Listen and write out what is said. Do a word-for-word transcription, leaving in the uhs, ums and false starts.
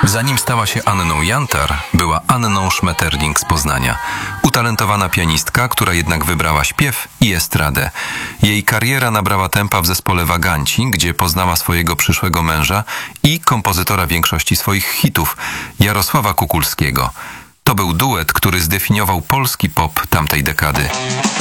Zanim stała się Anną Jantar, była Anną Schmetterling z Poznania. Utalentowana pianistka, która jednak wybrała śpiew i estradę. Jej kariera nabrała tempa w zespole Waganci, gdzie poznała swojego przyszłego męża i kompozytora większości swoich hitów, Jarosława Kukulskiego. To był duet, który zdefiniował polski pop tamtej dekady.